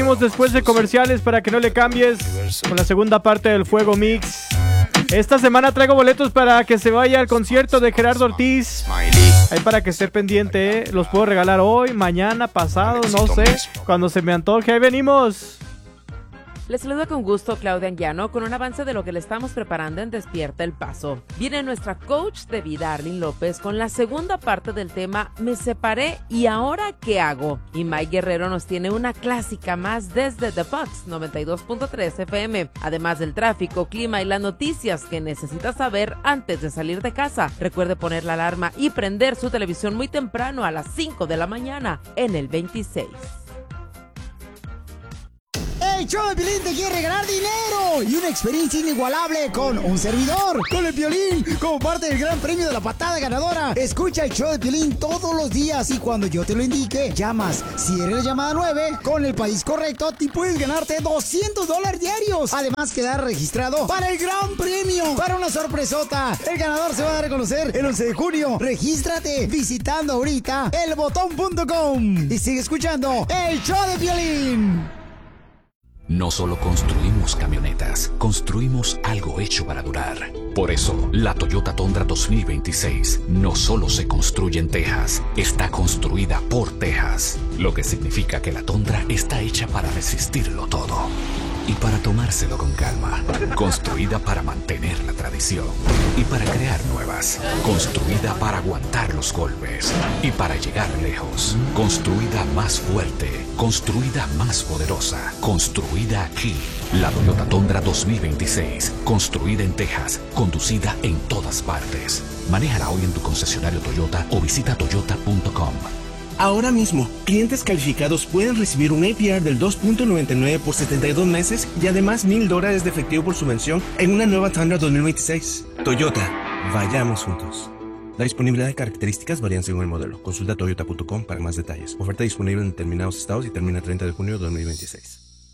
regresamos después de comerciales para que no le cambies con la segunda parte del Fuego Mix. Esta semana traigo boletos para que se vaya al concierto de Gerardo Ortiz. Ahí para que esté pendiente, Los puedo regalar hoy, mañana, pasado, no sé, cuando se me antoje. Ahí venimos. Les saluda con gusto Claudia Anguiano con un avance de lo que le estamos preparando en Despierta el Paso. Viene nuestra coach de vida, Arlene López, con la segunda parte del tema Me separé y ahora ¿qué hago? Y Mike Guerrero nos tiene una clásica más desde The Fox 92.3 FM. Además del tráfico, clima y las noticias que necesita saber antes de salir de casa. Recuerde poner la alarma y prender su televisión muy temprano a las 5 de la mañana en el 26. El show de Piolín te quiere regalar dinero y una experiencia inigualable con un servidor, con el Piolín, como parte del gran premio de la patada ganadora. Escucha el show de Piolín todos los días y cuando yo te lo indique, llamas. Si eres la llamada 9, con el país correcto, te puedes ganarte $200 diarios. Además, quedar registrado para el gran premio, para una sorpresota. El ganador se va a dar a conocer el 11 de junio. Regístrate visitando ahorita elbotón.com y sigue escuchando el show de Piolín. No solo construimos camionetas, construimos algo hecho para durar. Por eso, la Toyota Tundra 2026 no solo se construye en Texas, está construida por Texas. Lo que significa que la Tundra está hecha para resistirlo todo. Y para tomárselo con calma. Construida para mantener la tradición. Y para crear nuevas. Construida para aguantar los golpes. Y para llegar lejos. Construida más fuerte. Construida más poderosa. Construida aquí. La Toyota Tundra 2026. Construida en Texas. Conducida en todas partes. Manéjala hoy en tu concesionario Toyota o visita toyota.com. Ahora mismo, clientes calificados pueden recibir un APR del 2.99 por 72 meses y además $1,000 de efectivo por subvención en una nueva Tundra 2026. Toyota, vayamos juntos. La disponibilidad de características varían según el modelo. Consulta toyota.com para más detalles. Oferta disponible en determinados estados y termina el 30 de junio de 2026.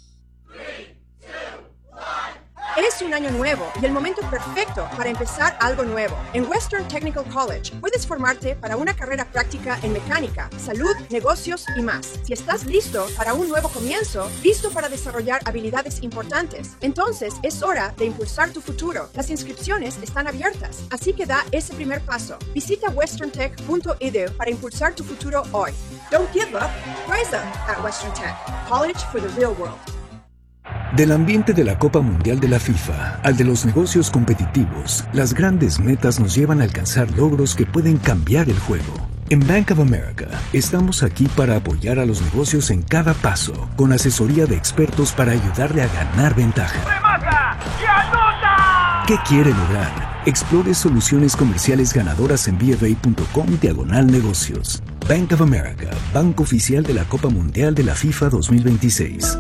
Es un año nuevo y el momento perfecto para empezar algo nuevo. En Western Technical College puedes formarte para una carrera práctica en mecánica, salud, negocios y más. Si estás listo para un nuevo comienzo, listo para desarrollar habilidades importantes, entonces es hora de impulsar tu futuro. Las inscripciones están abiertas, así que da ese primer paso. Visita westerntech.edu para impulsar tu futuro hoy. Don't give up, rise up at Western Tech. College for the real world. Del ambiente de la Copa Mundial de la FIFA al de los negocios competitivos, las grandes metas nos llevan a alcanzar logros que pueden cambiar el juego. En Bank of America, estamos aquí para apoyar a los negocios en cada paso, con asesoría de expertos para ayudarle a ganar ventaja. ¡Remata y anota! ¿Qué quiere lograr? Explore soluciones comerciales ganadoras en bfa.com/negocios. Bank of America, banco oficial de la Copa Mundial de la FIFA 2026.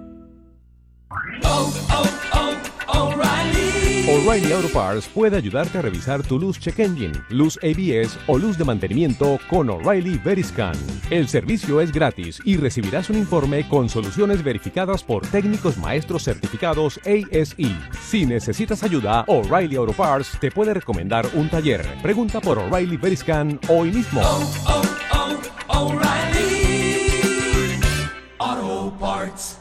O'Reilly Auto Parts puede ayudarte a revisar tu luz check engine, luz ABS o luz de mantenimiento con O'Reilly Veriscan. El servicio es gratis y recibirás un informe con soluciones verificadas por técnicos maestros certificados ASE. Si necesitas ayuda, O'Reilly Auto Parts te puede recomendar un taller. Pregunta por O'Reilly Veriscan hoy mismo. O'Reilly Auto Parts.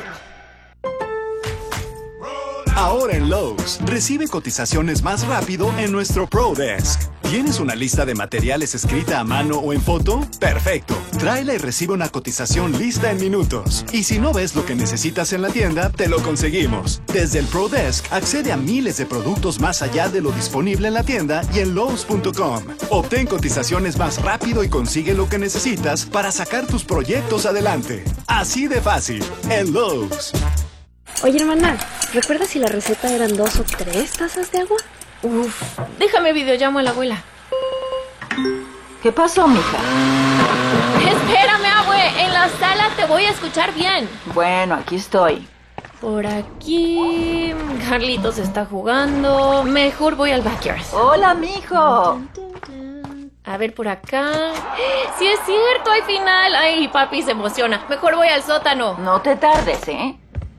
Ahora en Lowe's, recibe cotizaciones más rápido en nuestro Pro Desk. ¿Tienes una lista de materiales escrita a mano o en foto? ¡Perfecto! Tráela y recibe una cotización lista en minutos. Y si no ves lo que necesitas en la tienda, te lo conseguimos. Desde el Pro Desk, accede a miles de productos más allá de lo disponible en la tienda y en Lowe's.com. Obtén cotizaciones más rápido y consigue lo que necesitas para sacar tus proyectos adelante. Así de fácil, en Lowe's. Oye, hermana, ¿recuerdas si la receta eran 2 o 3 tazas de agua? Uf, déjame videollamo a la abuela. ¿Qué pasó, mija? Espérame, abue, en la sala te voy a escuchar bien. Bueno, aquí estoy. Por aquí... Carlitos está jugando. Mejor voy al backyard. Hola, mijo. A ver, por acá... ¡Sí es cierto! ¡Hay final! ¡Ay, papi se emociona! Mejor voy al sótano. No te tardes, ¿eh?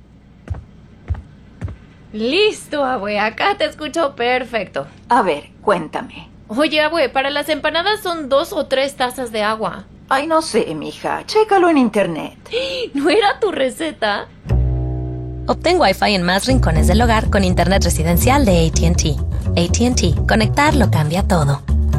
Listo, abue, acá te escucho perfecto. A ver, cuéntame. Oye, abue, para las empanadas son 2 o 3 tazas de agua. Ay, no sé, mija. Chécalo en internet. ¿No era tu receta? Obtén Wi-Fi en más rincones del hogar con internet residencial de AT&T. AT&T. Conectar lo cambia todo.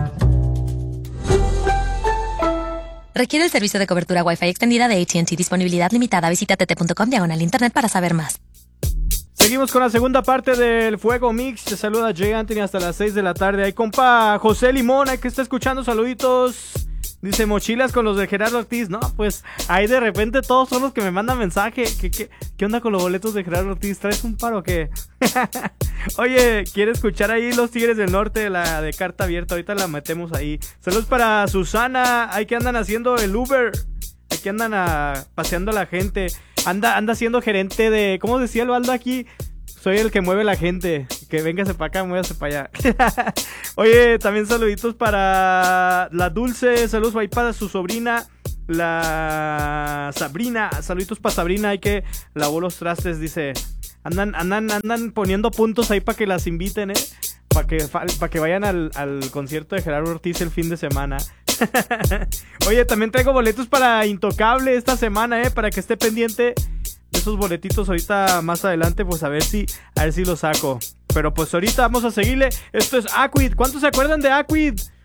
Requiere el servicio de cobertura Wi-Fi extendida de AT&T. Disponibilidad limitada. Visita tt.com/internet para saber más. Seguimos con la segunda parte del Fuego Mix. Te saluda Jay Anthony hasta las 6 de la tarde. Ahí compa José Limón, que está escuchando, saluditos. Dice, mochilas con los de Gerardo Ortiz. No, pues ahí de repente todos son los que me mandan mensaje. ¿Qué onda con los boletos de Gerardo Ortiz? ¿Traes un paro o qué? Oye, ¿quiere escuchar ahí Los Tigres del Norte, la de carta abierta? Ahorita la metemos ahí. Saludos para Susana. Ahí que andan haciendo el Uber. Aquí andan paseando a la gente. Anda siendo gerente de... ¿Cómo decía el Baldo aquí? Soy el que mueve la gente. Que véngase para acá, muévase para allá. Oye, también saluditos para la Dulce. Saludos ahí para su sobrina, la Sabrina. Saluditos para Sabrina. Hay que lavó los trastes, dice. Andan poniendo puntos ahí para que las inviten, para que vayan al concierto de Gerardo Ortiz el fin de semana. Oye, también traigo boletos para Intocable esta semana, para que esté pendiente de esos boletitos ahorita más adelante, pues a ver si los saco. Pero pues ahorita vamos a seguirle. Esto es Aquid. ¿Cuántos se acuerdan de Aquid?